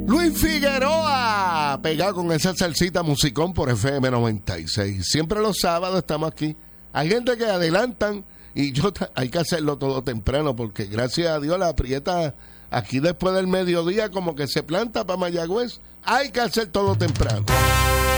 Luis Figueroa, pegado con esa salsita musicón por FM 96. Siempre los sábados estamos aquí. Hay gente que adelantan y hay que hacerlo todo temprano porque gracias a Dios la prieta aquí después del mediodía como que se planta para Mayagüez. Hay que hacer todo temprano.